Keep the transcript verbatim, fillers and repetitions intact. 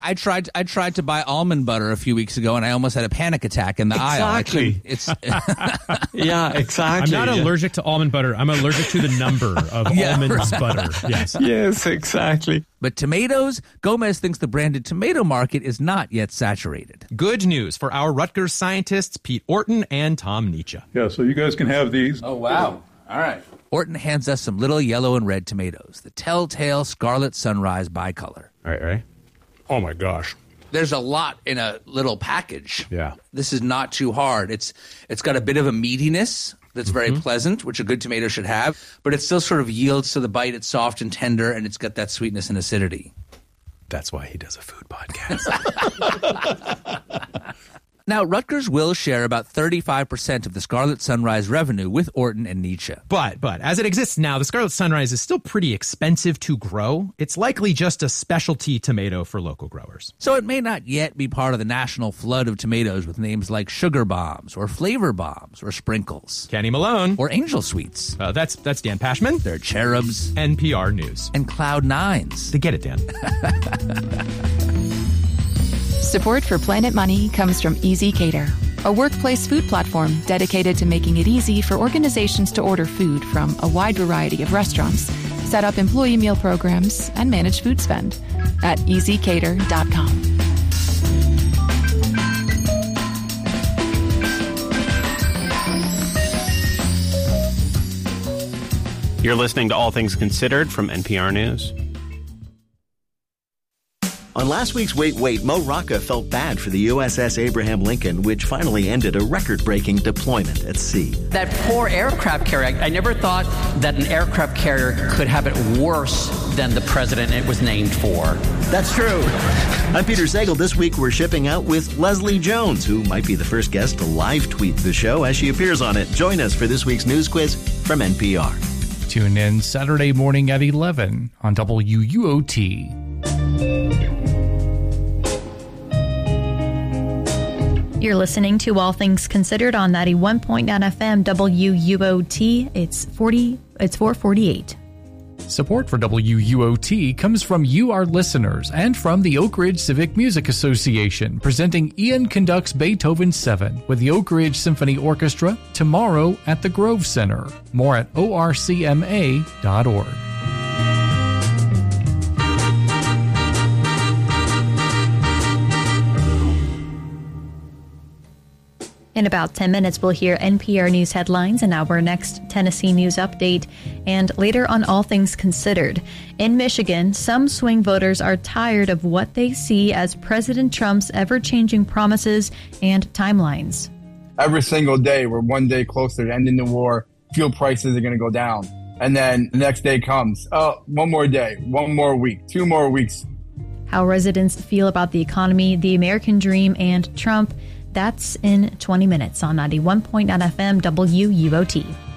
I tried. I tried to buy almond butter a few weeks ago, and I almost had a panic attack in the exactly. aisle. It's yeah, exactly. I'm not yeah. allergic to almond butter. I'm allergic to the number of yeah, almonds right. butter. Yes. Yes, exactly. But tomatoes, Gomez thinks the branded tomato market is not yet saturated. Good news for our Rutgers scientists, Pete Orton and Tom Nietzsche. Yeah, so you guys can have these. Oh, wow. All right. Orton hands us some little yellow and red tomatoes, the telltale Scarlet Sunrise bicolor. All right, right? Oh, my gosh. There's a lot in a little package. Yeah. This is not too hard. It's It's got a bit of a meatiness that's very mm-hmm. pleasant, which a good tomato should have, but it still sort of yields to the bite. It's soft and tender, and it's got that sweetness and acidity. That's why he does a food podcast. Now, Rutgers will share about thirty-five percent of the Scarlet Sunrise revenue with Orton and Nietzsche. But, but, as it exists now, the Scarlet Sunrise is still pretty expensive to grow. It's likely just a specialty tomato for local growers. So it may not yet be part of the national flood of tomatoes with names like Sugar Bombs or Flavor Bombs or Sprinkles. Kenny Malone. Or Angel Sweets. Uh, that's that's Dan Pashman. They're Cherubs. N P R News. And Cloud Nines. They get it, Dan. Support for Planet Money comes from Easy Cater, a workplace food platform dedicated to making it easy for organizations to order food from a wide variety of restaurants, set up employee meal programs, and manage food spend at easy cater dot com. You're listening to All Things Considered from N P R News. On last week's Wait, Wait, Mo Rocca felt bad for the U S S Abraham Lincoln, which finally ended a record-breaking deployment at sea. That poor aircraft carrier, I never thought that an aircraft carrier could have it worse than the president it was named for. That's true. I'm Peter Sagal. This week we're shipping out with Leslie Jones, who might be the first guest to live tweet the show as she appears on it. Join us for this week's news quiz from N P R. Tune in Saturday morning at eleven on W U O T. You're listening to All Things Considered on ninety-one point nine F M W U O T. It's forty. It's four forty-eight. Support for W U O T comes from you, our listeners, and from the Oak Ridge Civic Music Association, presenting Ian Conducts Beethoven seven with the Oak Ridge Symphony Orchestra tomorrow at the Grove Center. More at O R C M A dot org. In about ten minutes, we'll hear N P R News headlines and our next Tennessee News update. And later on All Things Considered. In Michigan, some swing voters are tired of what they see as President Trump's ever-changing promises and timelines. Every single day, we're one day closer to ending the war. Fuel prices are going to go down. And then the next day comes. Oh, one more day, one more week, two more weeks. How residents feel about the economy, the American dream, and Trump. That's in twenty minutes on ninety-one point nine F M W U O T.